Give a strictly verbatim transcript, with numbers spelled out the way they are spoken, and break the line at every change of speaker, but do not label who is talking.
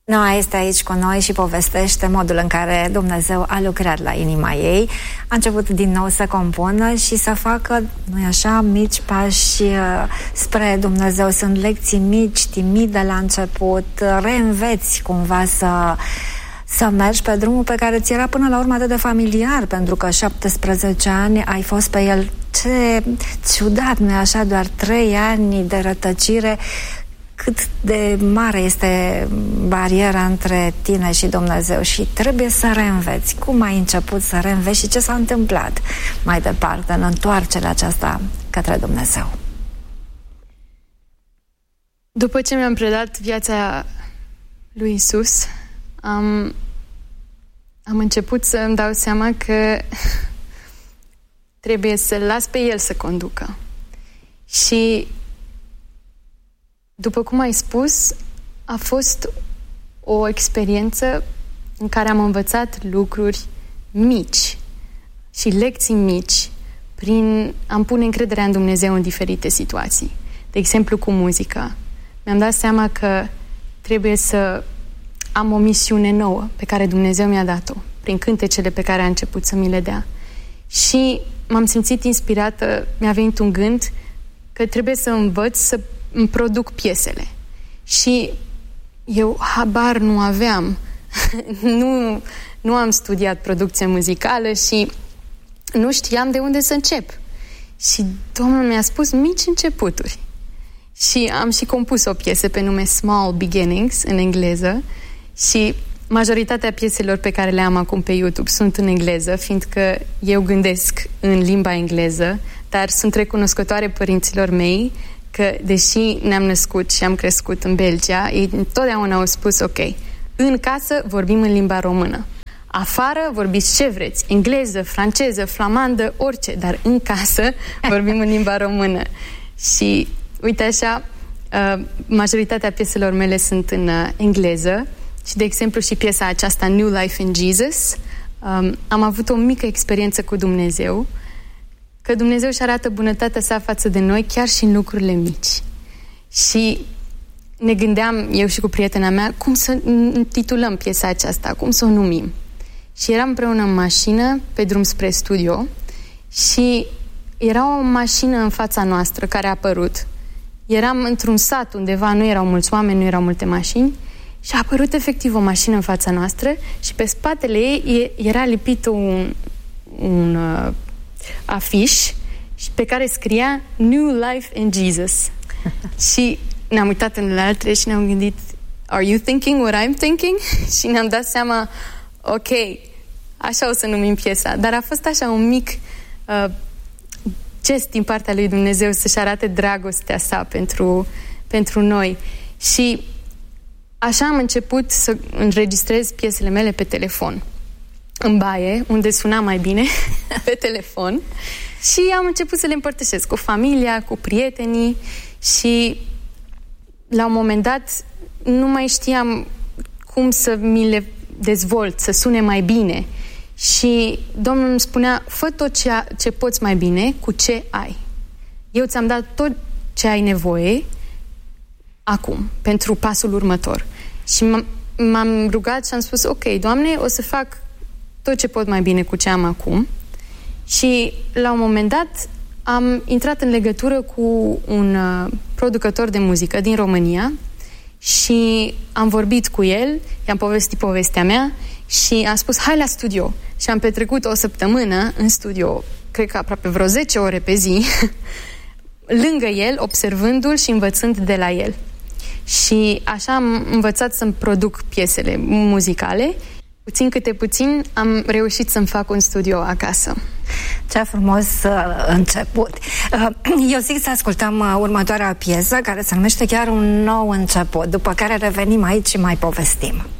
Noa este aici cu noi și povestește modul în care Dumnezeu a lucrat la inima ei. A început din nou să compună și să facă, nu-i așa, mici pași spre Dumnezeu. Sunt lecții mici, timide la început, reînveți cumva să, să mergi pe drumul pe care ți era până la urmă atât de familiar, pentru că șaptesprezece ani ai fost pe el. Ce ciudat, nu-i așa, doar trei ani de rătăcire. Cât de mare este bariera între tine și Dumnezeu și trebuie să reînveți. Cum ai început să reînveți și ce s-a întâmplat mai departe în întoarcerea aceasta către Dumnezeu?
După ce mi-am predat viața lui Isus, am, am început să îmi dau seama că trebuie să-L las pe El să conducă. Și după cum ai spus, a fost o experiență în care am învățat lucruri mici și lecții mici prin a-mi pune încrederea în Dumnezeu în diferite situații. De exemplu, cu muzica. Mi-am dat seama că trebuie să am o misiune nouă pe care Dumnezeu mi-a dat-o, prin cântecele pe care a început să mi le dea. Și m-am simțit inspirată, mi-a venit un gând că trebuie să învăț să îmi produc piesele. Și eu habar nu aveam. nu, nu am studiat producție muzicală și nu știam de unde să încep. Și Domnul mi-a spus mici începuturi. Și am și compus o piesă pe nume Small Beginnings în engleză și majoritatea pieselor pe care le am acum pe YouTube sunt în engleză, fiindcă eu gândesc în limba engleză, dar sunt recunoscătoare părinților mei că, deși ne-am născut și am crescut în Belgia, ei întotdeauna au spus, ok, în casă vorbim în limba română. Afară vorbiți ce vreți, engleză, franceză, flamandă, orice, dar în casă vorbim în limba română. Și, uite așa, uh, majoritatea pieselor mele sunt în uh, engleză și, de exemplu, și piesa aceasta New Life in Jesus, um, am avut o mică experiență cu Dumnezeu, că Dumnezeu își arată bunătatea sa față de noi chiar și în lucrurile mici. Și ne gândeam, eu și cu prietena mea, cum să intitulăm piesa aceasta, cum să o numim. Și eram împreună în mașină, pe drum spre studio, și era o mașină în fața noastră care a apărut. Eram într-un sat undeva, nu erau mulți oameni, nu erau multe mașini, și a apărut efectiv o mașină în fața noastră și pe spatele ei era lipit un... un afiș și pe care scria New Life in Jesus. Și ne-am uitat în altre și ne-am gândit, are you thinking what I'm thinking? Și ne-am dat seama, ok, așa o să numim piesa. Dar a fost așa un mic uh, gest din partea lui Dumnezeu să-și arate dragostea sa pentru, pentru noi. Și așa am început să înregistrez piesele mele pe telefon, în baie, unde suna mai bine, pe telefon, și am început să le împărtășesc cu familia, cu prietenii și la un moment dat nu mai știam cum să mi le dezvolt, să sune mai bine. Și Domnul îmi spunea, fă tot ce, ce poți mai bine cu ce ai. Eu ți-am dat tot ce ai nevoie acum, pentru pasul următor. Și m-am rugat și am spus, ok, Doamne, o să fac tot ce pot mai bine cu ce am acum. Și la un moment dat am intrat în legătură cu un uh, producător de muzică din România și am vorbit cu el, i-am povestit povestea mea și am spus, hai la studio. Și am petrecut o săptămână în studio, cred că aproape vreo zece ore pe zi, lângă el, observându-l și învățând de la el. Și așa am învățat să-mi produc piesele muzicale. Puțin câte puțin am reușit să-mi fac un studio acasă.
Ce frumos uh, început! Uh, eu zic să ascultăm uh, următoarea piesă, care se numește chiar Un nou început, după care revenim aici și mai povestim.